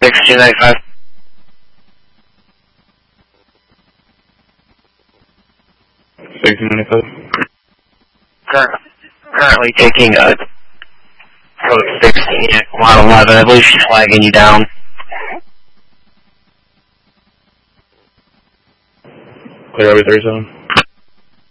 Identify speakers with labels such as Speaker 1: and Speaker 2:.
Speaker 1: 1695. Currently taking a code 16 at Quad 11. I believe she's flagging you down.
Speaker 2: Clear over 37.